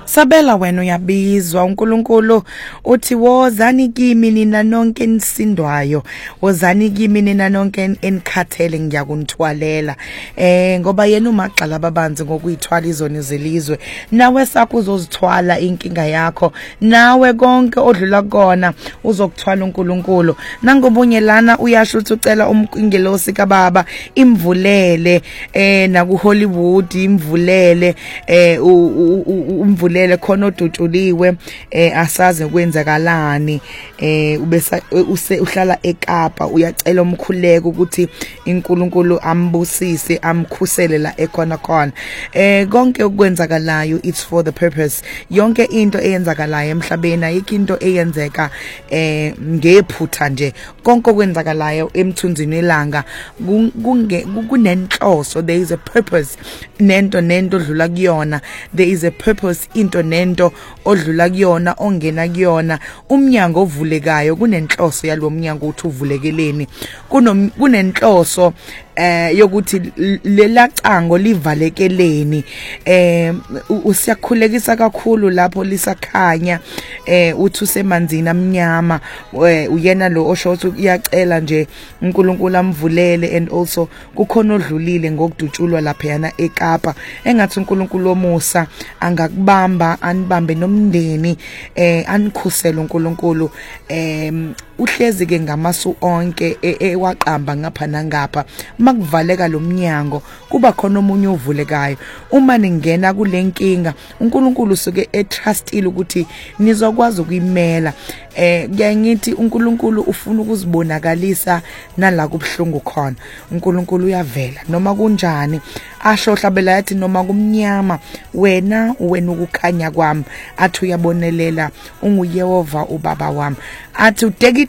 Sabela wena uyabizwa uNkulunkulu uthi wozani kimi nina nonke nisindwayo wozani kimi nina nonke enikhathele ngiyakunithwalela ngoba yena umagxala babanzi ngokuyithwala izoni zelizwe nawe sakho uzozithwala inkinga yakho nawe konke odlula kona uzokuthwala uNkulunkulu nangobunye lana uyasho ukuthi ucela umqingelosi kaBaba imvulele naku Hollywood imvulele umvulele khona odutshuliwe asaze kwenzakalani ubese uhlala eKapa uyacela umkhuleko ukuthi iNkulunkulu ambusise amkhusele la ekhona khona konke okwenzakalayo it's for the purpose yonke into eyenzakalayo emhlabeni ayikho into eyenzeka ngephutha nje konke okwenzakalayo emthunzini elanga kunenhloso there is a purpose nento odlula kuyona there is a purpose into nento odlula kuyona ongena kuyona umnyango ovulekayo kunenhloso yalomnyango uthi uvulekeleni kunenhloso yokuthi lelacango livalekeleni usiyakhulekisa kakhulu lapho lisakhanya uthi usemanzini amnyama uyena lo osho ukuthi uyacela nje uNkulunkulu amvulele and also kukhona odlulile ngokudutshulwa lapha yana eKapa engathi uNkulunkulu omusa angakubamba anibambe nomndeni anikhusela uNkulunkulu uhlezi ke ngamasu onke ewaqamba ngapha nangapha makuvaleka lomnyango kuba khona omunye ovulekayo uma ningena kulenkinga uNkulunkulu usuke etrustile ukuthi nizokwazi ukuyimela ngiyangithi uNkulunkulu ufuna ukuzibonakalisa nala kubhlungu khona uNkulunkulu uyavela noma kunjani asho hlabela yathi noma kumnyama wena ukukhanya kwami athi uyabonelela unguYehova ubaba wami athi